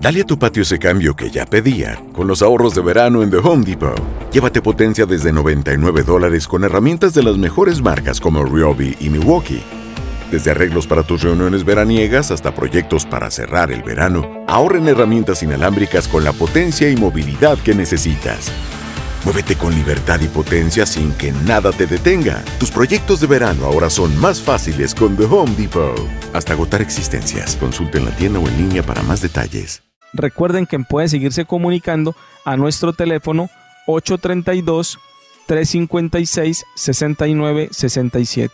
Dale a tu patio ese cambio que ya pedía con los ahorros de verano en The Home Depot. Llévate potencia desde $99 con herramientas de las mejores marcas como Ryobi y Milwaukee. Desde arreglos para tus reuniones veraniegas hasta proyectos para cerrar el verano, ahorra en herramientas inalámbricas con la potencia y movilidad que necesitas. Muévete con libertad y potencia sin que nada te detenga. Tus proyectos de verano ahora son más fáciles con The Home Depot. Hasta agotar existencias. Consulte en la tienda o en línea para más detalles. Recuerden que pueden seguirse comunicando a nuestro teléfono 832-356-6967.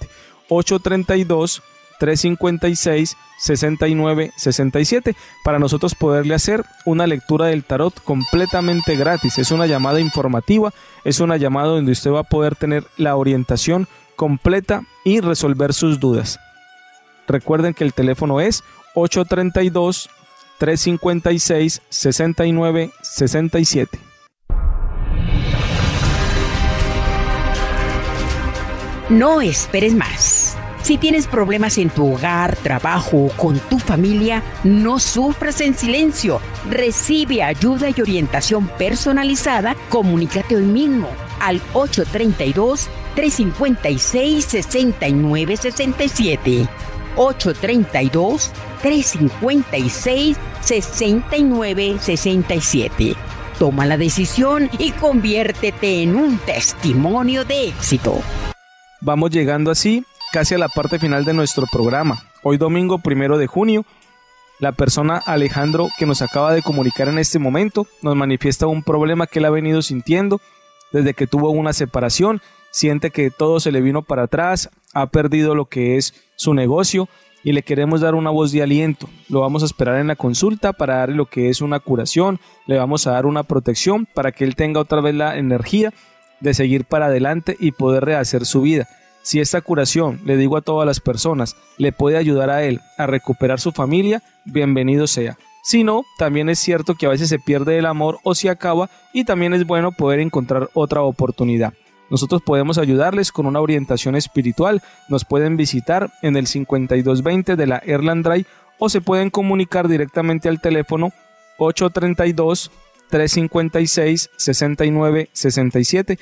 832-356-6967 para nosotros poderle hacer una lectura del tarot completamente gratis. Es una llamada informativa, es una llamada donde usted va a poder tener la orientación completa y resolver sus dudas. Recuerden que el teléfono es 832-356-6967. No esperes más. Si tienes problemas en tu hogar, trabajo o con tu familia, no sufras en silencio. Recibe ayuda y orientación personalizada. Comunícate hoy mismo al 832-356-6967. 832-356-6967. Toma la decisión y conviértete en un testimonio de éxito. Vamos llegando así casi a la parte final de nuestro programa. Hoy domingo 1 de junio, la persona Alejandro que nos acaba de comunicar en este momento nos manifiesta un problema que él ha venido sintiendo desde que tuvo una separación. Siente que todo se le vino para atrás, ha perdido lo que es su negocio y le queremos dar una voz de aliento. Lo vamos a esperar en la consulta para darle lo que es una curación, le vamos a dar una protección para que él tenga otra vez la energía de seguir para adelante y poder rehacer su vida. Si esta curación, le digo a todas las personas, le puede ayudar a él a recuperar su familia, bienvenido sea. Si no, también es cierto que a veces se pierde el amor o se acaba y también es bueno poder encontrar otra oportunidad. Nosotros podemos ayudarles con una orientación espiritual. Nos pueden visitar en el 5220 de la Erland Drive o se pueden comunicar directamente al teléfono 832-356-6967.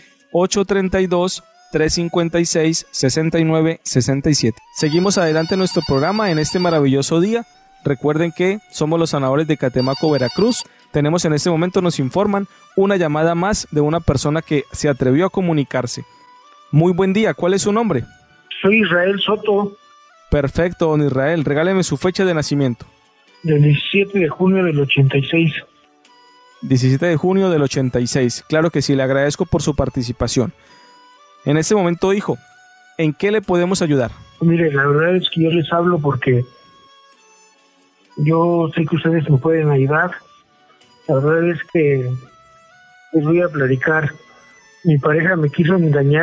832-356-6967. Seguimos adelante en nuestro programa en este maravilloso día. Recuerden que somos los sanadores de Catemaco, Veracruz. Tenemos en este momento, nos informan, una llamada más de una persona que se atrevió a comunicarse. Muy buen día, ¿cuál es su nombre? Soy Israel Soto. Perfecto, don Israel, regáleme su fecha de nacimiento. Del 17 de junio del 86. 17 de junio del 86. Claro que sí, le agradezco por su participación. En este momento, hijo, ¿en qué le podemos ayudar? Mire, la verdad es que yo les hablo porque yo sé que ustedes me pueden ayudar. La verdad es que les voy a platicar. Mi pareja me quiso engañar.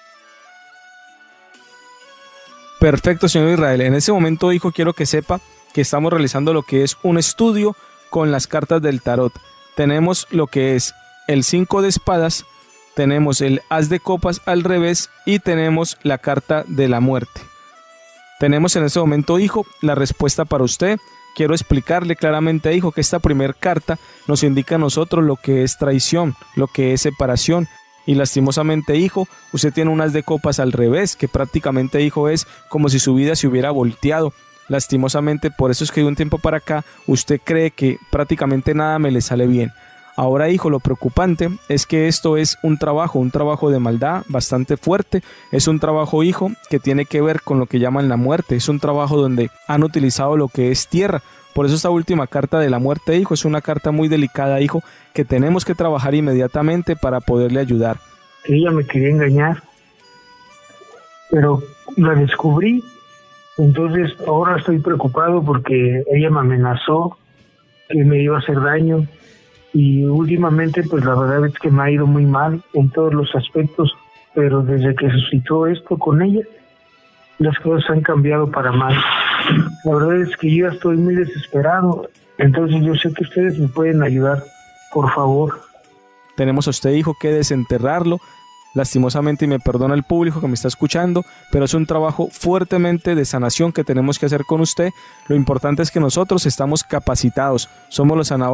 Perfecto, señor Israel. En ese momento, hijo, quiero que sepa que estamos realizando lo que es un estudio con las cartas del tarot. Tenemos lo que es el 5 de espadas, tenemos el as de copas al revés y tenemos la carta de la muerte. Tenemos en este momento, hijo, la respuesta para usted. Quiero explicarle claramente, hijo, que esta primer carta nos indica a nosotros lo que es traición, lo que es separación. Y lastimosamente, hijo, usted tiene un as de copas al revés, que prácticamente, hijo, es como si su vida se hubiera volteado. Lastimosamente, por eso es que de un tiempo para acá usted cree que prácticamente nada me le sale bien. Ahora, hijo, lo preocupante es que esto es un trabajo de maldad bastante fuerte. Es un trabajo, hijo, que tiene que ver con lo que llaman la muerte. Es un trabajo donde han utilizado lo que es tierra. Por eso esta última carta de la muerte, hijo, es una carta muy delicada, hijo, que tenemos que trabajar inmediatamente para poderle ayudar. Ella me quería engañar, pero la descubrí. Entonces ahora estoy preocupado porque ella me amenazó que me iba a hacer daño y últimamente pues la verdad es que me ha ido muy mal en todos los aspectos, pero desde que suscitó esto con ella las cosas han cambiado para mal. La verdad es que yo estoy muy desesperado, entonces yo sé que ustedes me pueden ayudar, por favor. Tenemos a usted, hijo, que desenterrarlo. Lastimosamente, y me perdona el público que me está escuchando, pero es un trabajo fuertemente de sanación que tenemos que hacer con usted. Lo importante es que nosotros estamos capacitados, somos los sanadores